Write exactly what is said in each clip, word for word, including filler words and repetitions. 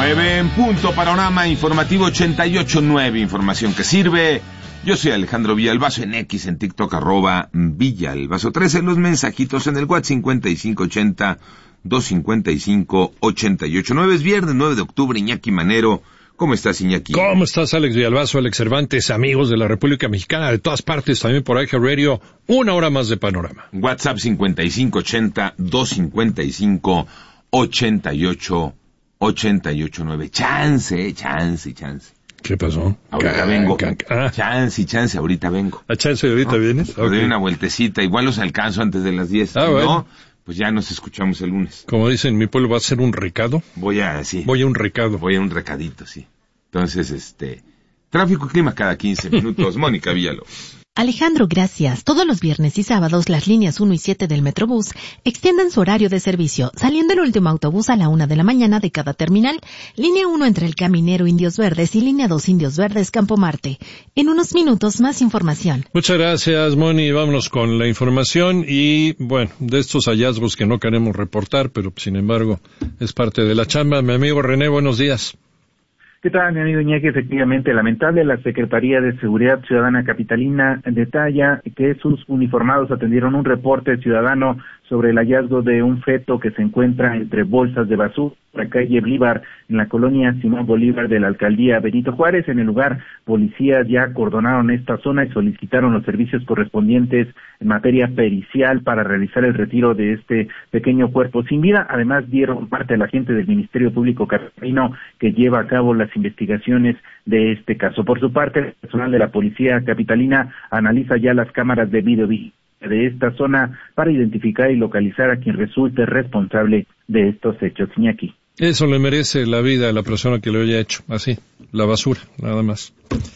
nueve en punto, panorama informativo ochenta y ocho nueve, información que sirve. Yo soy Alejandro Villalbazo, en X, en TikTok, arroba Villalbazo trece, los mensajitos en el WhatsApp cincuenta y cinco ochenta, doscientos cincuenta y cinco, ochenta y ocho nueve. Es viernes nueve de octubre, Iñaki Manero. ¿Cómo estás, Iñaki? ¿Cómo estás, Alex Villalbazo, Alex Cervantes, amigos de la República Mexicana, de todas partes, también por I G Radio, una hora más de panorama? WhatsApp cincuenta y cinco ochenta, doscientos cincuenta y cinco, ochenta y ocho, ochenta y ocho nueve. Chance, chance, chance. ¿Qué pasó? Ahorita can, vengo. Can, ah. Chance y chance, ahorita vengo. ¿A chance y ahorita ¿no? vienes? Okay. Doy una vueltecita, igual los alcanzo antes de las diez. Ah, ¿no? bueno. Pues ya nos escuchamos el lunes. Como dicen, mi pueblo va a ser un recado. Voy a, sí. Voy a un recado. Voy a un recadito, sí. Entonces, este, tráfico y clima cada quince minutos. Mónica Villalobos. Alejandro, gracias. Todos los viernes y sábados las líneas uno y siete del Metrobús extienden su horario de servicio, saliendo el último autobús a la una de la mañana de cada terminal. Línea uno entre el Caminero Indios Verdes y línea dos Indios Verdes Campo Marte. En unos minutos más información. Muchas gracias, Moni. Vámonos con la información y, bueno, de estos hallazgos que no queremos reportar, pero sin embargo es parte de la chamba. Mi amigo René, buenos días. ¿Qué tal, mi amigo Iñaki? Efectivamente, lamentable, la Secretaría de Seguridad Ciudadana Capitalina detalla que sus uniformados atendieron un reporte ciudadano sobre el hallazgo de un feto que se encuentra entre bolsas de basura en la calle Bolívar, en la colonia Simón Bolívar de la alcaldía Benito Juárez. En el lugar, policías ya acordonaron esta zona y solicitaron los servicios correspondientes en materia pericial para realizar el retiro de este pequeño cuerpo sin vida. Además, dieron parte a la gente del Ministerio Público Capitalino que lleva a cabo las investigaciones de este caso. Por su parte, el personal de la Policía Capitalina analiza ya las cámaras de video de esta zona para identificar y localizar a quien resulte responsable de estos hechos. Iñaki. Eso le merece la vida a la persona que lo haya hecho, así, la basura, nada más.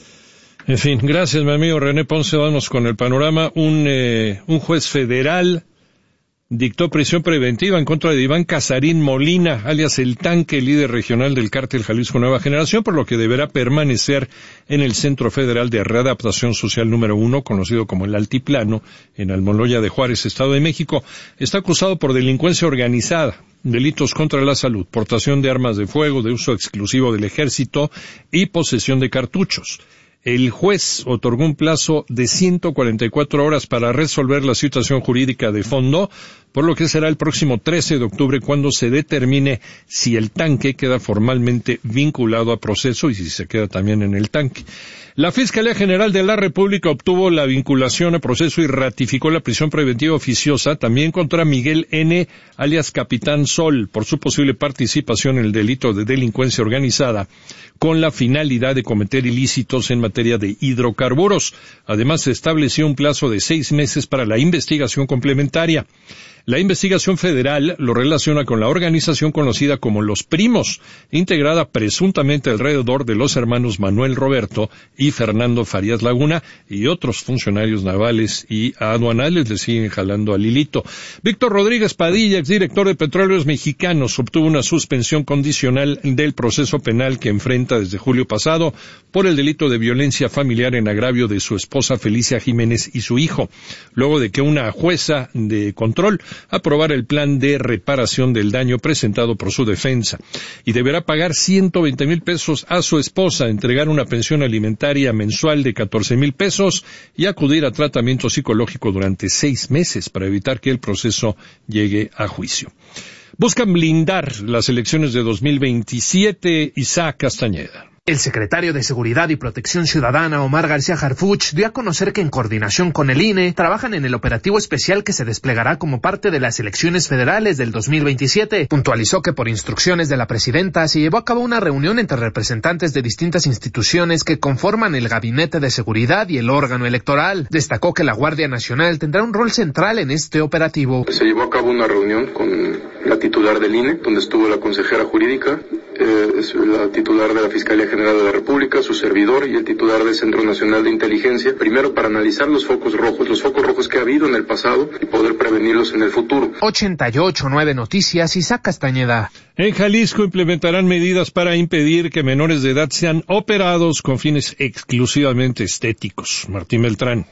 En fin, gracias, mi amigo René Ponce. Vamos con el panorama. Un, eh, un juez federal dictó prisión preventiva en contra de Iván Casarín Molina, alias El Tanque, líder regional del cártel Jalisco Nueva Generación, por lo que deberá permanecer en el Centro Federal de Readaptación Social número uno, conocido como el Altiplano, en Almoloya de Juárez, Estado de México. Está acusado por delincuencia organizada, delitos contra la salud, portación de armas de fuego de uso exclusivo del ejército y posesión de cartuchos. El juez otorgó un plazo de ciento cuarenta y cuatro horas para resolver la situación jurídica de fondo, por lo que será el próximo trece de octubre cuando se determine si el tanque queda formalmente vinculado a proceso y si se queda también en el tanque. La Fiscalía General de la República obtuvo la vinculación a proceso y ratificó la prisión preventiva oficiosa también contra Miguel N., alias Capitán Sol, por su posible participación en el delito de delincuencia organizada, con la finalidad de cometer ilícitos en materia de hidrocarburos. Además, se estableció un plazo de seis meses para la investigación complementaria. La investigación federal lo relaciona con la organización conocida como Los Primos, integrada presuntamente alrededor de los hermanos Manuel Roberto y Fernando Farías Laguna y otros funcionarios navales y aduanales le siguen jalando al hilito. Víctor Rodríguez Padilla, exdirector de Petróleos Mexicanos, obtuvo una suspensión condicional del proceso penal que enfrenta desde julio pasado por el delito de violencia familiar en agravio de su esposa Felicia Jiménez y su hijo, luego de que una jueza de control aprobara el plan de reparación del daño presentado por su defensa, y deberá pagar ciento veinte mil pesos a su esposa, entregar una pensión alimentaria mensual de catorce mil pesos y acudir a tratamiento psicológico durante seis meses para evitar que el proceso llegue a juicio. Buscan blindar las elecciones de dos mil veintisiete. Isaac Castañeda. El secretario de Seguridad y Protección Ciudadana, Omar García Harfuch, dio a conocer que en coordinación con el I N E trabajan en el operativo especial que se desplegará como parte de las elecciones federales del dos mil veintisiete. Puntualizó que por instrucciones de la presidenta se llevó a cabo una reunión entre representantes de distintas instituciones que conforman el Gabinete de Seguridad y el órgano electoral. Destacó que la Guardia Nacional tendrá un rol central en este operativo. Se llevó a cabo una reunión con la titular del I N E, donde estuvo la consejera jurídica, eh, la titular de la Fiscalía General de la República, su servidor y el titular del Centro Nacional de Inteligencia, primero para analizar los focos rojos, los focos rojos que ha habido en el pasado y poder prevenirlos en el futuro. ochenta y ocho nueve Noticias, Isaac Castañeda. En Jalisco implementarán medidas para impedir que menores de edad sean operados con fines exclusivamente estéticos. Martín Beltrán.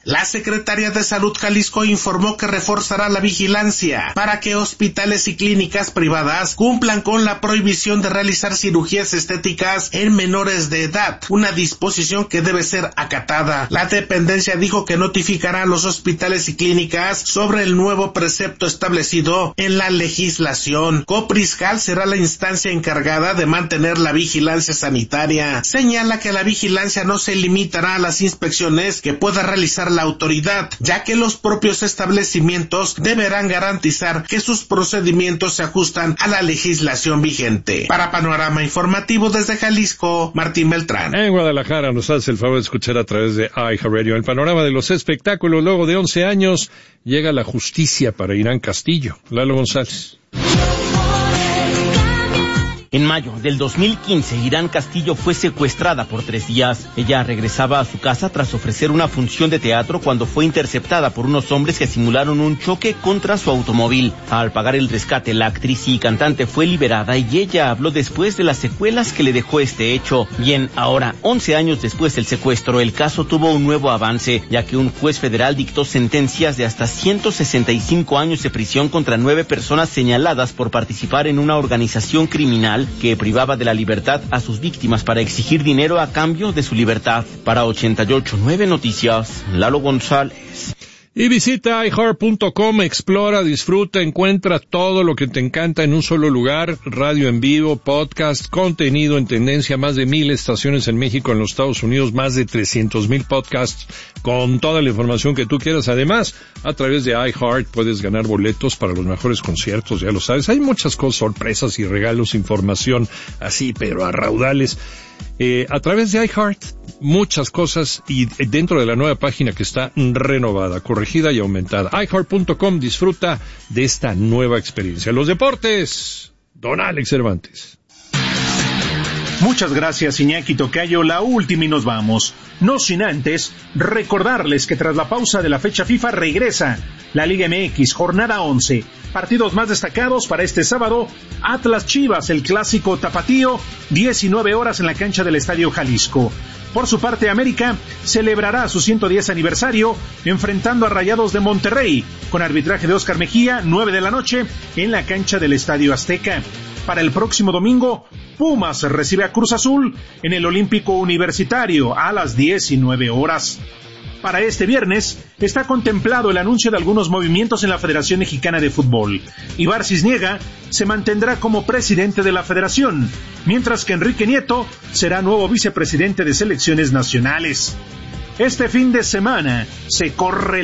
La Secretaría de Salud Jalisco informó que reforzará la vigilancia para que hospitales y clínicas privadas cumplan con la prohibición de realizar cirugías estéticas en menores de edad, una disposición que debe ser acatada. La dependencia dijo que notificará a los hospitales y clínicas sobre el nuevo precepto establecido en la legislación. Coprisjal será la instancia encargada de mantener la vigilancia sanitaria. Señala que la vigilancia no se limitará a las inspecciones que pueda realizar la autoridad, ya que los propios establecimientos deberán garantizar que sus procedimientos se ajustan a la legislación vigente. Para Panorama Informativo desde Jalisco, Martín Beltrán. En Guadalajara nos hace el favor de escuchar a través de iHeartRadio el panorama de los espectáculos. Luego de once años llega la justicia para Irán Castillo. Lalo González. En mayo del dos mil quince, Irán Castillo fue secuestrada por tres días. Ella regresaba a su casa tras ofrecer una función de teatro cuando fue interceptada por unos hombres que simularon un choque contra su automóvil. Al pagar el rescate, la actriz y cantante fue liberada y ella habló después de las secuelas que le dejó este hecho. Bien, ahora, once años después del secuestro, el caso tuvo un nuevo avance, ya que un juez federal dictó sentencias de hasta ciento sesenta y cinco años de prisión contra nueve personas señaladas por participar en una organización criminal que privaba de la libertad a sus víctimas para exigir dinero a cambio de su libertad. Para ochenta y ocho punto nueve Noticias, Lalo González. Y visita i heart punto com, explora, disfruta, encuentra todo lo que te encanta en un solo lugar: radio en vivo, podcast, contenido en tendencia, más de mil estaciones en México, en los Estados Unidos, más de trescientos mil podcasts con toda la información que tú quieras. Además, a través de iHeart puedes ganar boletos para los mejores conciertos, ya lo sabes. Hay muchas cosas, sorpresas y regalos, información así, pero a raudales. Eh, a través de iHeart, muchas cosas, y dentro de la nueva página que está renovada, corregida y aumentada. i heart punto com, disfruta de esta nueva experiencia. Los deportes, don Alex Cervantes. Muchas gracias, Iñaki Tocayo. La última y nos vamos. No sin antes recordarles que tras la pausa de la fecha FIFA regresa la Liga M X, jornada once. Partidos más destacados para este sábado: Atlas Chivas, el clásico tapatío, diecinueve horas en la cancha del Estadio Jalisco. Por su parte, América celebrará su ciento diez aniversario enfrentando a Rayados de Monterrey, con arbitraje de Oscar Mejía, nueve de la noche, en la cancha del Estadio Azteca. Para el próximo domingo, Pumas recibe a Cruz Azul en el Olímpico Universitario a las diecinueve horas. Para este viernes está contemplado el anuncio de algunos movimientos en la Federación Mexicana de Fútbol. Ibar Cisniega se mantendrá como presidente de la federación, mientras que Enrique Nieto será nuevo vicepresidente de selecciones nacionales. Este fin de semana se corre